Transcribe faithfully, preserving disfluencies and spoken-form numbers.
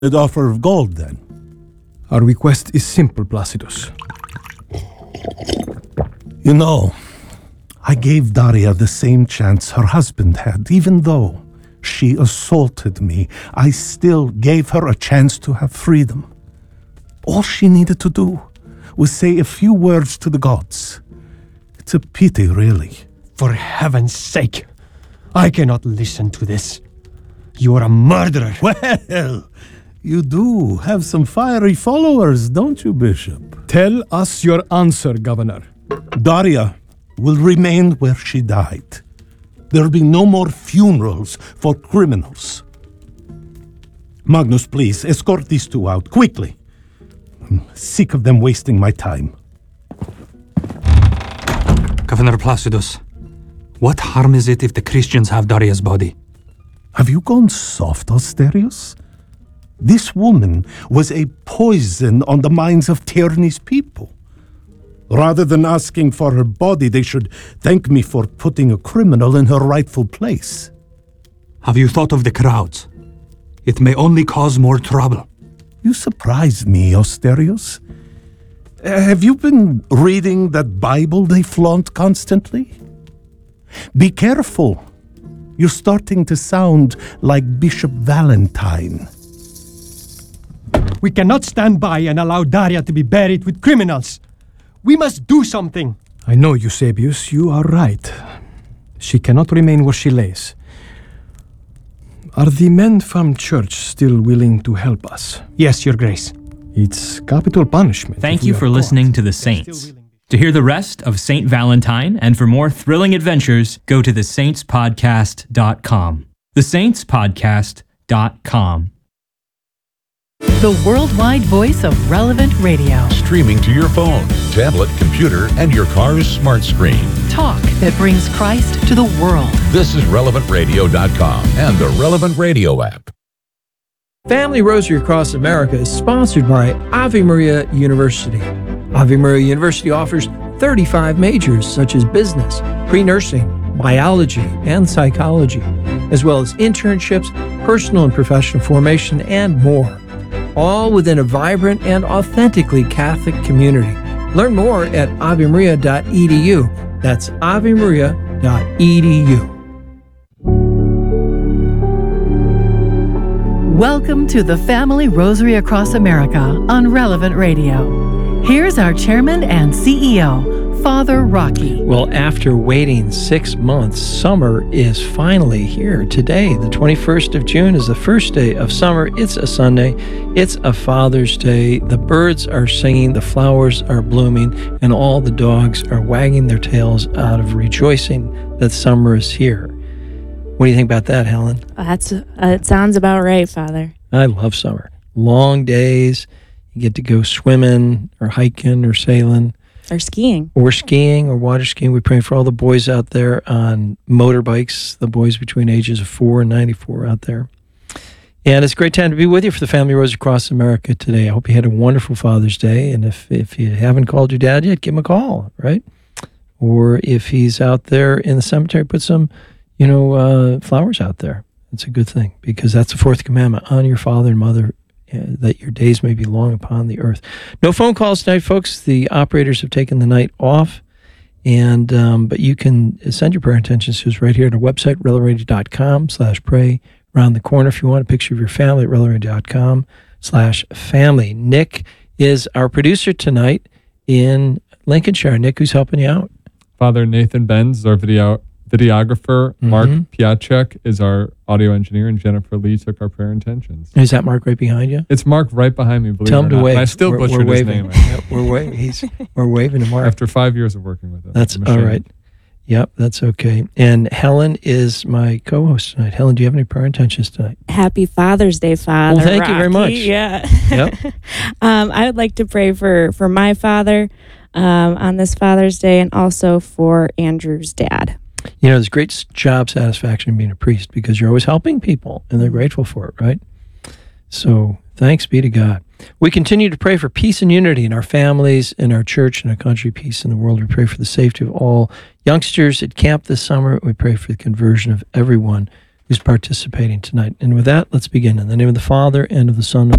An offer of gold, then. Our request is simple, Placidus. You know, I gave Daria the same chance her husband had. Even though she assaulted me, I still gave her a chance to have freedom. All she needed to do was say a few words to the gods. It's a pity, really. For heaven's sake, I cannot listen to this. You are a murderer. Well, you do have some fiery followers, don't you, Bishop? Tell us your answer, Governor. Daria will remain where she died. There'll be no more funerals for criminals. Magnus, please, escort these two out, quickly. I'm sick of them wasting my time. Governor Placidus, what harm is it if the Christians have Daria's body? Have you gone soft, Asterius? This woman was a poison on the minds of Tierney's people. Rather than asking for her body, they should thank me for putting a criminal in her rightful place. Have you thought of the crowds? It may only cause more trouble. You surprise me, Asterius. Uh, have you been reading that Bible they flaunt constantly? Be careful. You're starting to sound like Bishop Valentine. We cannot stand by and allow Daria to be buried with criminals. We must do something. I know, Eusebius, you are right. She cannot remain where she lays. Are the men from church still willing to help us? Yes, Your Grace. It's capital punishment. Thank you for listening to The Saints. To hear the rest of Saint Valentine and for more thrilling adventures, go to the saints podcast dot com. the saints podcast dot com. The worldwide voice of Relevant Radio. Streaming to your phone, tablet, computer, and your car's smart screen. Talk that brings Christ to the world. This is relevant radio dot com and the Relevant Radio app. Family Rosary Across America is sponsored by Ave Maria University. Ave Maria University offers thirty-five majors such as business, pre-nursing, biology, and psychology, as well as internships, personal and professional formation, and more. All within a vibrant and authentically Catholic community. Learn more at ave maria dot e d u. That's ave maria dot e d u. Welcome to the Family Rosary Across America on Relevant Radio. Here's our chairman and C E O, Father Rocky. Well, after waiting six months, summer is finally here. Today, the twenty-first of June, is the first day of summer. It's a Sunday. It's a Father's Day. The birds are singing, the flowers are blooming, and all the dogs are wagging their tails out of rejoicing that summer is here. What do you think about that, Helen? That's uh, it sounds about right, Father. I love summer. Long days. You get to go swimming or hiking or sailing. Or skiing. Or skiing or water skiing. We pray for all the boys out there on motorbikes, the boys between ages of four and ninety-four out there. And it's a great time to be with you for the Family Rosary Across America today. I hope you had a wonderful Father's Day. And if, if you haven't called your dad yet, give him a call, right? Or if he's out there in the cemetery, put some, you know, uh, flowers out there. It's a good thing because that's the fourth commandment. Honor your father and mother, Uh, that your days may be long upon the earth. No phone calls tonight, folks. The operators have taken the night off, and um, but you can send your prayer intentions to us right here at our website, relevant radio dot com slash pray. Around the corner, if you want a picture of your family, at relevant radio dot com slash family. Nick is our producer tonight in Lincolnshire. Nick, who's helping you out? Father Nathan Benz is our video videographer. Mm-hmm. Mark Piacek is our audio engineer, and Jennifer Lee took our prayer intentions. Is that Mark right behind you? It's Mark right behind me, believe Tell it or him to not. wave. I still we're, butchered we're his waving. name. Yeah, we're waving. He's, we're waving to Mark. After five years of working with him. That's all right. Yep, that's okay. And Helen is my co-host tonight. Helen, do you have any prayer intentions tonight? Happy Father's Day, Father. Well, thank Rocky. you very much. Yeah. Yep. um, I would like to pray for, for my father um, on this Father's Day and also for Andrew's dad. You know, there's great job satisfaction in being a priest because you're always helping people and they're grateful for it, right? So thanks be to God. We continue to pray for peace and unity in our families, in our church, in our country, peace in the world. We pray for the safety of all youngsters at camp this summer. We pray for the conversion of everyone who's participating tonight. And with that, let's begin. In the name of the Father, and of the Son,